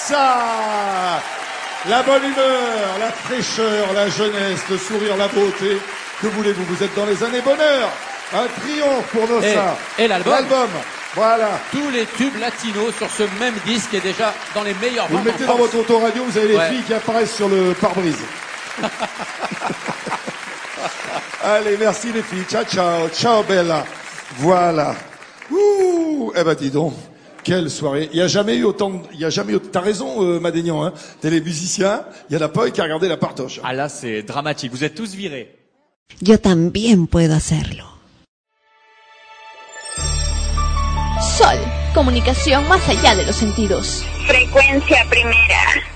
ça. La bonne humeur, la fraîcheur, la jeunesse, le sourire, la beauté. Que voulez-vous? Vous êtes dans les années bonheur. Un triomphe pour Nossa. Et l'album. Voilà. Tous les tubes latinos sur ce même disque qui est déjà dans les meilleurs Vous ventes le mettez en dans France. votre autoradio, vous avez les filles qui apparaissent sur le pare-brise. Allez, merci les filles. Ciao, ciao. Ciao, Bella. Voilà. Ouh. Eh ben, dis donc. Quelle soirée. Il y a jamais eu autant t'as raison, Madénian, hein. T'es les musiciens. Il y en a pas qui a regardé la partoche. Ah là, c'est dramatique. Vous êtes tous virés. Yo también puedo hacerlo. Sol, comunicación más allá de los sentidos. Frecuencia primera.